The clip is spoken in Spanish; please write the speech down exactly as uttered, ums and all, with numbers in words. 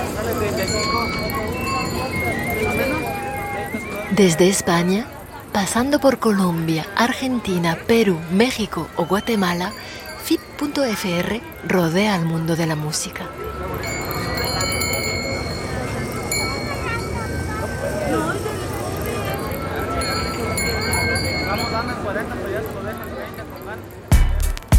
Desde España, pasando por Colombia, Argentina, Perú, México o Guatemala, F I T punto F R rodea al mundo de la música.